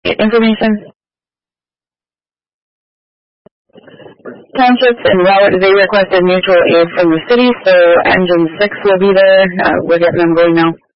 information? Townships and Robert, they requested mutual aid from the city, so engine 6 will be there. We're getting them going now.